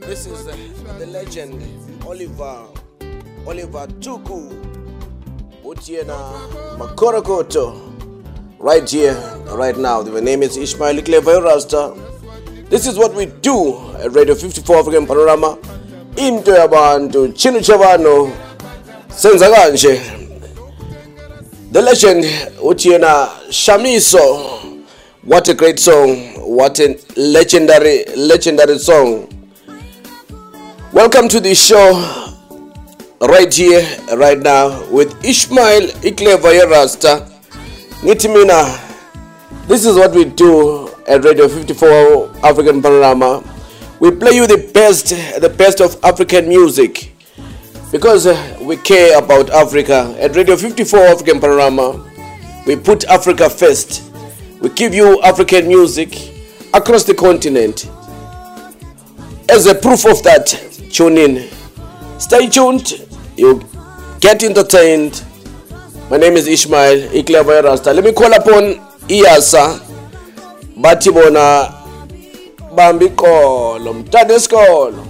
This is the legend Oliver Tuku Utiena Makorokoto. Right here, right now. The name is Ishmael Clever Rasta. This is what we do at Radio 54 African Panorama. Into Yabantu Chinu Chavano Senza Kanje. The legend Utiena Shamiso. What a great song. What a legendary song. Welcome to the show right here, right now with Ishmael Clever Rasta. Nitimina, this is what we do at Radio 54 African Panorama. We play you the best of African music because we care about Africa. At Radio 54 African Panorama, we put Africa first. We give you African music across the continent. As a proof of that, tune in. Stay tuned. You get entertained. My name is Ishmael Clever Rasta. Let me call upon Iyasa Batibona Bambi Kolo Mtade Skolo.